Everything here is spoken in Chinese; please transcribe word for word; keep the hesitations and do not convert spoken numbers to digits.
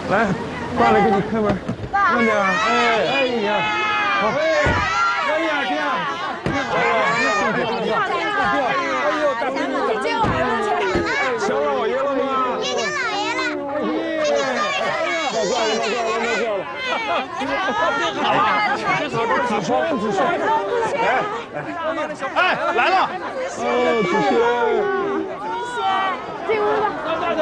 来，爸来给你开门，慢点。哎哎呀，好，哎呀，这样，辛苦辛苦，哎呦，大美女， 接我儿子去。 小老爷了吗？ 遇见老爷了， 老怪了，老怪了，老怪了。好，子轩，子轩，哎哎，来了。哦，子轩。 进屋吧。